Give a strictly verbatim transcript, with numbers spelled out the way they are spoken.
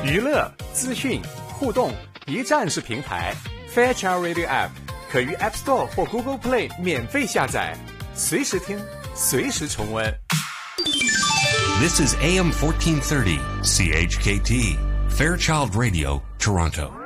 娱乐、资讯、互动一站式平台 Fairchild Radio App 可于 App Store 或 Google Play 免费下载，随时听，随时重温。 This is A M fourteen thirty C H K T Fairchild Radio, Toronto.